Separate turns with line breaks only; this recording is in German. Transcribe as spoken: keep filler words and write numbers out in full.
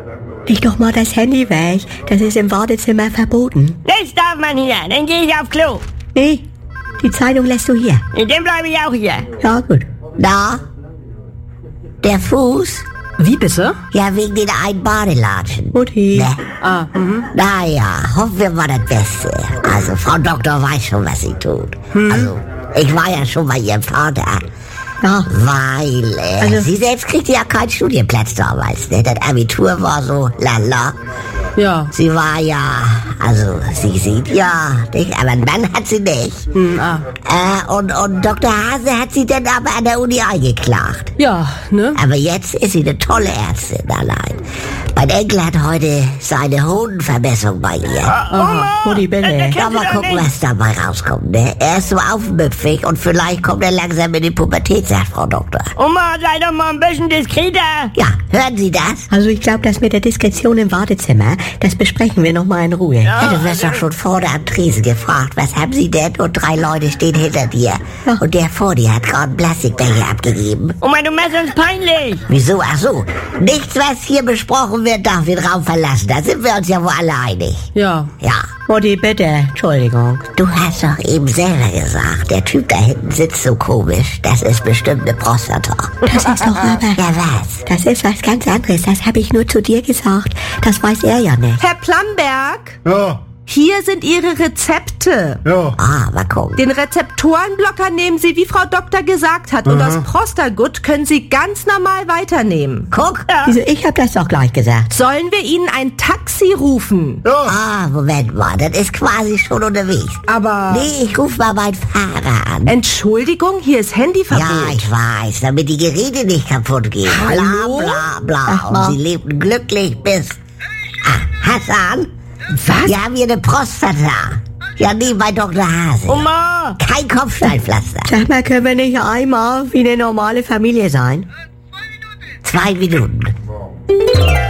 Leg doch mal das Handy weg. Das ist im Wartezimmer verboten.
Das darf man hier. Dann gehe ich auf Klo.
Nee, die Zeitung lässt du hier.
Dann bleibe ich auch hier.
Ja, gut.
Na? Der Fuß?
Wie bitte?
Ja, wegen den einen Badelatschen.
Mutti.
Ne?
Ah, mhm.
Naja, hoffen wir mal das Beste. Also, Frau Doktor weiß schon, was sie tut.
Hm.
Also, ich war ja schon bei ihrem Vater.
Ja.
Weil, äh,
Also-
sie selbst kriegte ja keinen Studienplatz damals, ne? Das Abitur war so, lala.
Ja.
Sie war ja, also, sie sieht ja, nicht? Aber einen Mann hat sie nicht.
Hm, ah.
Äh, und, und Doktor Hase hat sie dann aber an der Uni eingeklagt.
Ja, ne?
Aber jetzt ist sie eine tolle Ärztin allein. Mein Enkel hat heute seine Hodenvermessung bei ihr.
Oma!
Mutti, bitte.
Das
Ja,
kannst du
mal
doch
gucken,
nicht.
was dabei rauskommt, ne? Er ist so aufmüpfig und vielleicht kommt er langsam in die Pubertät, sagt Frau Doktor.
Oma, sei doch mal ein bisschen diskreter.
Ja, hören Sie das?
Also ich glaube, das mit der Diskretion im Wartezimmer, das besprechen wir noch mal in Ruhe.
Ja, du wirst doch schon vorne am Tresen gefragt, was haben Sie denn? Und drei Leute stehen hinter dir.
Ja.
Und der vor dir hat gerade einen Plastikbecher abgegeben.
Oma, du machst uns peinlich.
Wieso? Ach so. Nichts, was hier besprochen wird, darf den Raum verlassen. Da sind wir uns ja wohl alle einig.
Ja.
Ja.
Mutti, bitte. Entschuldigung.
Du hast doch eben selber gesagt, der Typ da hinten sitzt so komisch. Das ist bestimmt eine Prostata.
Das ist doch aber...
Ja, was?
Das ist was ganz anderes. Das habe ich nur zu dir gesagt. Das weiß er ja nicht.
Herr Plamberg,
Ja,
hier sind Ihre Rezepte.
ja.
Ah, mal gucken.
Den Rezeptorenblocker nehmen Sie, wie Frau Doktor gesagt hat. Und das Prostagut können Sie ganz normal weiternehmen.
Guck.
Wieso, ich habe das doch gleich gesagt.
Sollen wir Ihnen ein Taxi rufen?
Ah, Moment mal, das ist quasi schon unterwegs.
Aber...
Nee, ich ruf mal meinen Fahrer an.
Entschuldigung, hier ist Handyverbot.
Ja, ich weiß, damit die Geräte nicht kaputt gehen.
Hallo?
Bla, bla, bla.
Ach, Ma.
Und sie lebten glücklich bis... Ah, Hassan?
Was?
Wir haben hier eine Prostata. Ja, nee, bei Doktor Hase.
Oma!
Kein Kopfsteinpflaster.
Sag mal, können wir nicht einmal wie eine normale Familie sein?
Zwei Minuten.